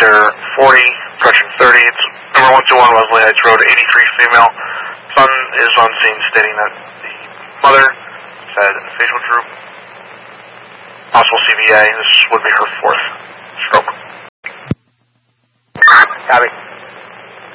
Victor 40, approaching 30. It's number 121 Wesley Heights Road, 83 female. Son is on scene stating that the mother had facial droop, possible CVA. This would be her 4th stroke. Copy.